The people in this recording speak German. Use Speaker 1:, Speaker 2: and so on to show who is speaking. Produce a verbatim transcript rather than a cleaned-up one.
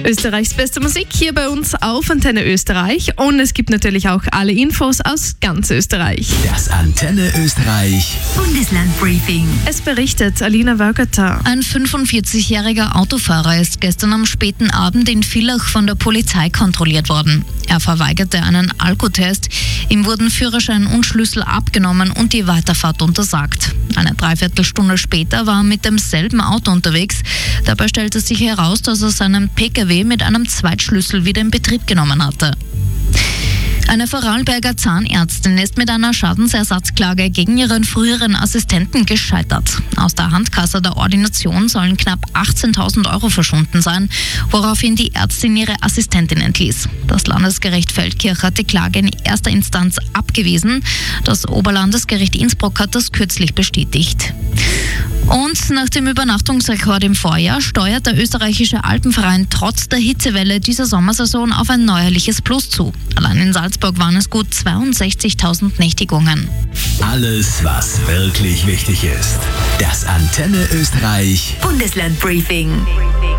Speaker 1: Österreichs beste Musik hier bei uns auf Antenne Österreich und es gibt natürlich auch alle Infos aus ganz Österreich.
Speaker 2: Das Antenne Österreich
Speaker 3: Bundeslandbriefing.
Speaker 1: Es berichtet Alina Wörgerter.
Speaker 4: Ein fünfundvierzigjähriger Autofahrer ist gestern am späten Abend in Villach von der Polizei kontrolliert worden. Er verweigerte einen Alkotest, ihm wurden Führerschein und Schlüssel abgenommen und die Weiterfahrt untersagt. Eine Dreiviertelstunde später war er mit demselben Auto unterwegs. Dabei stellte sich heraus, dass er seinen Pkw mit einem Zweitschlüssel wieder in Betrieb genommen hatte. Eine Vorarlberger Zahnärztin ist mit einer Schadensersatzklage gegen ihren früheren Assistenten gescheitert. Aus der Handkasse der Ordination sollen knapp achtzehntausend Euro verschwunden sein, woraufhin die Ärztin ihre Assistentin entließ. Das Landesgericht Feldkirch hat die Klage in erster Instanz abgewiesen. Das Oberlandesgericht Innsbruck hat das kürzlich bestätigt. Und nach dem Übernachtungsrekord im Vorjahr steuert der österreichische Alpenverein trotz der Hitzewelle dieser Sommersaison auf ein neuerliches Plus zu. Allein in Salzburg waren es gut zweiundsechzigtausend Nächtigungen.
Speaker 2: Alles, was wirklich wichtig ist. Das Antenne Österreich
Speaker 3: Bundeslandbriefing.